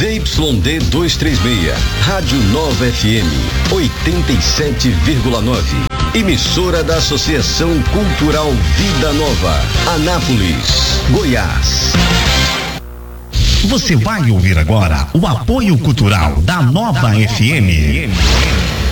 ZYD 236, Rádio Nova FM, 87,9. Emissora da Associação Cultural Vida Nova, Anápolis, Goiás. Você vai ouvir agora o apoio cultural da Nova FM.